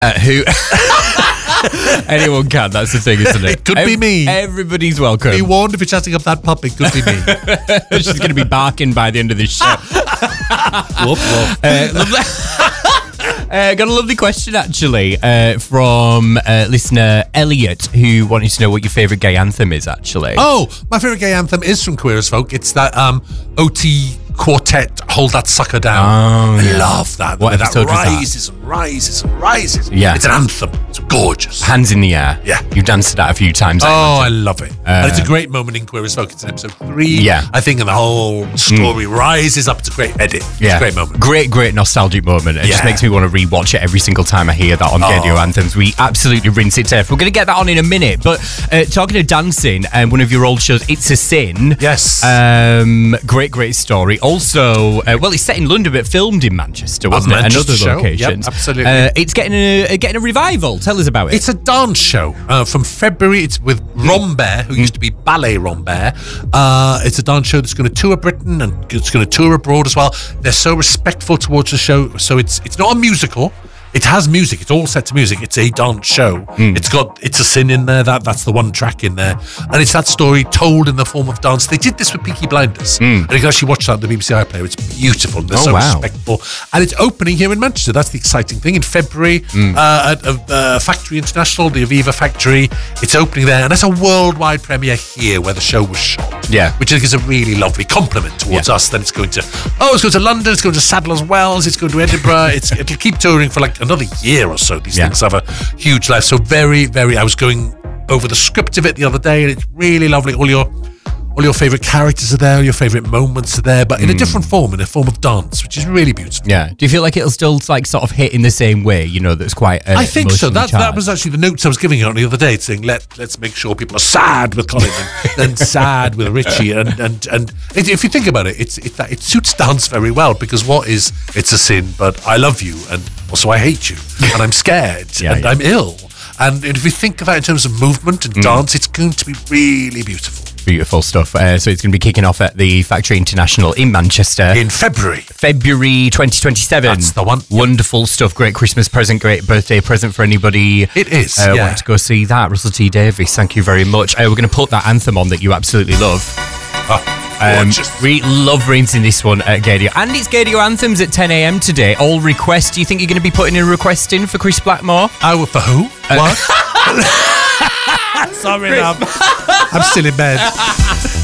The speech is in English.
Who? Anyone can, that's the thing, isn't it? It could be me. Everybody's welcome. Be warned, if you're chatting up that pup, it could be me. She's going to be barking by the end of this show. Woof, woof. Got a lovely question, actually, from listener Elliot, who wanted to know what your favourite gay anthem is, actually. Oh, my favourite gay anthem is from Queer as Folk. It's that OT quartet, Hold That Sucker Down. Oh, I yeah. love that. What That episode was that? rises and rises and rises. Yeah. It's an anthem. It's gorgeous. Hands in the air. Yeah. You've danced to that a few times. I love it. And it's a great moment in Queer as Folk. It's in episode 3. Yeah. I think, and the whole story rises up. It's a great edit. It's a great moment. Great nostalgic moment. It just makes me want to rewatch it every single time I hear that on Radio Anthems. We absolutely rinse it off. We're going to get that on in a minute. But talking of dancing, one of your old shows, It's a Sin. Yes. Great story. Also, it's set in London but filmed in Manchester, wasn't it? And other show. locations. Yep, absolutely. It's getting a revival. Tell us about it. It's a dance show from February. It's with Rambert, who used to be Ballet Rambert. It's a dance show that's going to tour Britain and it's going to tour abroad as well. They're so respectful towards the show. So it's not a musical. It has music. It's all set to music. It's a dance show. It's a Sin in there. That's the one track in there, and it's that story told in the form of dance. They did this with Peaky Blinders, and you can actually watch that on the BBC iPlayer. It's beautiful. They're so respectful, and it's opening here in Manchester. That's the exciting thing. In February at Factory International, the Aviva Factory. It's opening there, and it's a worldwide premiere here where the show was shot. Yeah, which I think is a really lovely compliment towards us. Then it's going to London. It's going to Sadler's Wells. It's going to Edinburgh. It'll keep touring for like another year or so. These things have a huge life. So very, very, I was going over the script of it the other day, and it's really lovely. All your favourite characters are there, all your favourite moments are there, but in a different form, in a form of dance, which is really beautiful. Yeah. Do you feel like it'll still like sort of hit in the same way, that's quite I think so. That was actually the notes I was giving out the other day, saying let's make sure people are sad with Colin and then sad with Richie, and if you think about it, it suits dance very well, because it's a sin, but I love you, and also I hate you, and I'm scared, and I'm ill. And if you think of that in terms of movement and dance, it's going to be really beautiful. Beautiful stuff. So it's going to be kicking off at the Factory International in Manchester. In February 2027. That's the one. Wonderful stuff. Great Christmas present, great birthday present for anybody. It is. Want to go see that. Russell T Davies, thank you very much. We're going to put that anthem on that you absolutely love. We love rinsing this one at Gadio. And it's Gadio Anthems at 10 a.m. today. All requests. Do you think you're going to be putting a request in for Chris Blackmore? Oh, for who? What? Sorry, love. I'm still in bed.